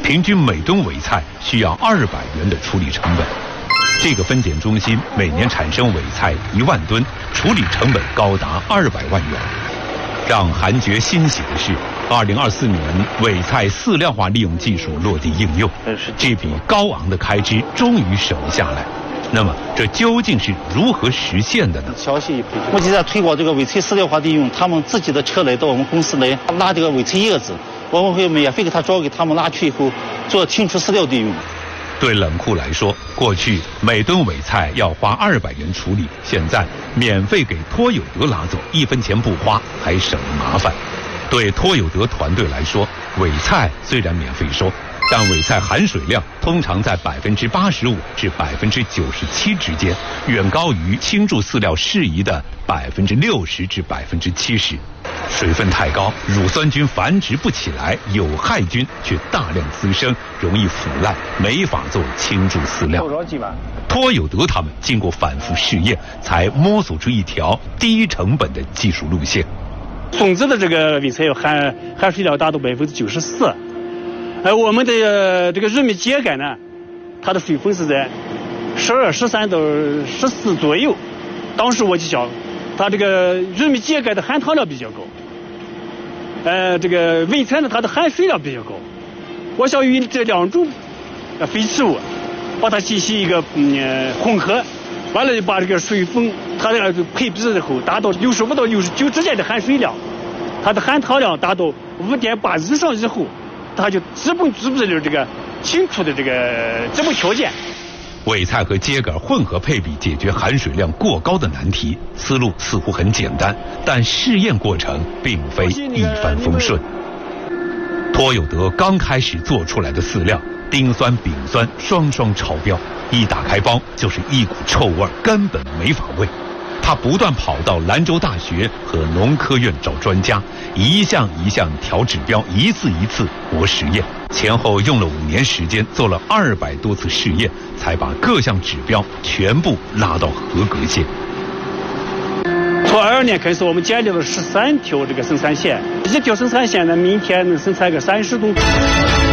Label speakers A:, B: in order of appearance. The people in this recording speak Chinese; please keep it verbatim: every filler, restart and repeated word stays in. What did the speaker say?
A: 平均每吨尾菜需要二百元的处理成本。这个分拣中心每年产生尾菜一万吨，处理成本高达二百万元。让韩爵欣喜的是，二零二四年尾菜饲料化利用技术落地应用，这笔高昂的开支终于省了下来。那么，这究竟是如何实现的呢？
B: 目前在推广这个尾菜饲料化利用，他们自己的车来到我们公司来拉这个尾菜叶子，我们会免费给他招给他们拉去以后做清除饲料利用。
A: 对冷库来说，过去每吨尾菜要花二百元处理，现在免费给托有德拉走，一分钱不花，还省了麻烦。对托有德团队来说，尾菜虽然免费收，但尾菜含水量通常在百分之八十五至百分之九十七之间，远高于倾注饲料适宜的百分之六十至百分之七十。水分太高，乳酸菌繁殖不起来，有害菌却大量滋生，容易腐烂，没法做倾注饲料。托有德他们经过反复试验，才摸索出一条低成本的技术路线。
C: 种子的这个尾菜含含水量达到百分之九十四，而我们的、呃、这个玉米秸秆呢，它的水分是在十二、十三到十四左右。当时我就想，它这个玉米秸秆的含糖量比较高，呃，这个尾菜呢，它的含水量比较高。我想与这两种呃废弃物把它进行一个嗯混合，完了就把这个水分它这个配比之后达到六十五到六十九之间的含水量，它的含糖量达到五点八以上以后，它就基本具备了这个清除的这个基本条件。
A: 尾菜和秸秆混合配比解决含水量过高的难题，思路似乎很简单，但试验过程并非一帆风顺。托有德刚开始做出来的饲料，丁酸、丙酸双双超标，一打开包就是一股臭味，根本没法喂。他不断跑到兰州大学和农科院找专家，一项一项调指标，一次一次搏实验，前后用了五年时间，做了二百多次试验，才把各项指标全部拉到合格线。
C: 从二二年开始，我们建立了十三条这个生产线，一条生产线呢，明天能生产个三十吨。